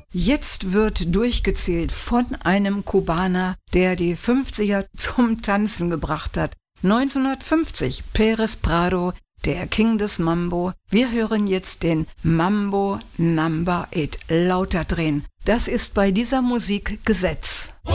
Jetzt wird durchgezählt von einem Kubaner, der die 50er zum Tanzen gebracht hat. 1950, Pérez Prado, der King des Mambo. Wir hören jetzt den Mambo Number 8. Lauter drehen. Das ist bei dieser Musik Gesetz.